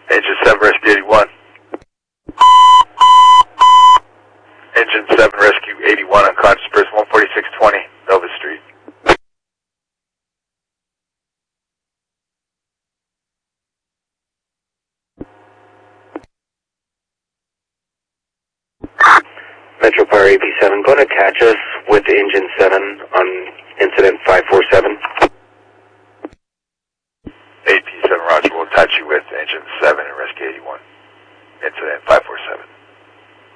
Engine 7 Rescue 81. Engine 7 Rescue 81, unconscious person 14620 Nova Street. Metro Power AP7, going to attach us with Engine 7 on incident 547.